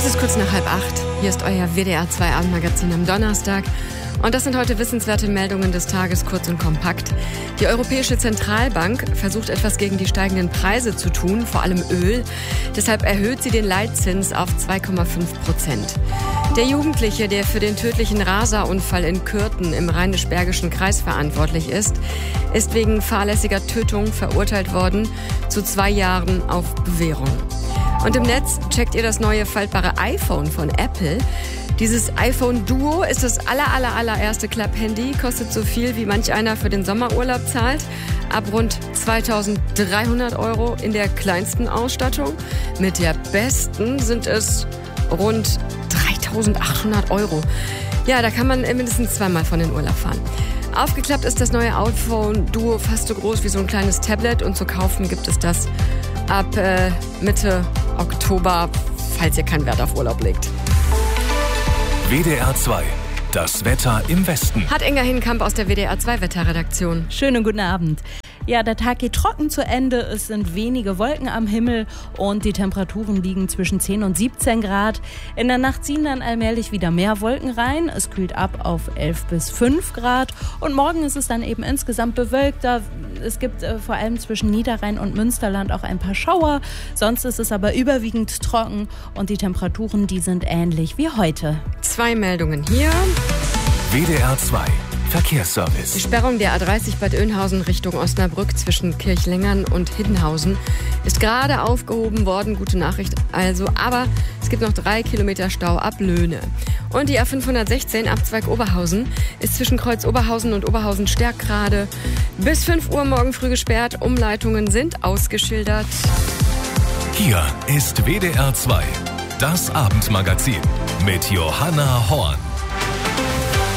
Es ist kurz nach 7:30. Hier ist euer WDR 2 Abendmagazin am Donnerstag. Und das sind heute wissenswerte Meldungen des Tages, kurz und kompakt. Die Europäische Zentralbank versucht etwas gegen die steigenden Preise zu tun, vor allem Öl. Deshalb erhöht sie den Leitzins auf 2,5%. Der Jugendliche, der für den tödlichen Rasa-Unfall in Kürten im Rheinisch-Bergischen Kreis verantwortlich ist wegen fahrlässiger Tötung verurteilt worden zu 2 Jahren auf Bewährung. Und im Netz checkt ihr das neue faltbare iPhone von Apple. Dieses iPhone Duo ist das allererste Klapp-Handy, kostet so viel, wie manch einer für den Sommerurlaub zahlt. Ab rund 2.300 € in der kleinsten Ausstattung. Mit der besten sind es rund 3.800 €. Ja, da kann man mindestens zweimal von in Urlaub fahren. Aufgeklappt ist das neue iPhone Duo fast so groß wie so ein kleines Tablet und zu kaufen gibt es das ab Mitte Oktober, falls ihr keinen Wert auf Urlaub legt. WDR 2, das Wetter im Westen. Hat Inga Hinkamp aus der WDR 2 Wetterredaktion. Schönen guten Abend. Ja, der Tag geht trocken zu Ende. Es sind wenige Wolken am Himmel und die Temperaturen liegen zwischen 10 und 17 Grad. In der Nacht ziehen dann allmählich wieder mehr Wolken rein. Es kühlt ab auf 11 bis 5 Grad. Und morgen ist es dann eben insgesamt bewölkter. Es gibt vor allem zwischen Niederrhein und Münsterland auch ein paar Schauer. Sonst ist es aber überwiegend trocken und die Temperaturen, die sind ähnlich wie heute. 2 Meldungen hier. WDR 2. Verkehrsservice. Die Sperrung der A30 Bad Oeynhausen Richtung Osnabrück zwischen Kirchlengern und Hiddenhausen ist gerade aufgehoben worden. Gute Nachricht also, aber es gibt noch 3 Kilometer Stau ab Löhne. Und die A516 Abzweig Oberhausen ist zwischen Kreuz Oberhausen und Oberhausen-Stärkrade bis 5 Uhr morgen früh gesperrt. Umleitungen sind ausgeschildert. Hier ist WDR 2, das Abendmagazin mit Johanna Horn.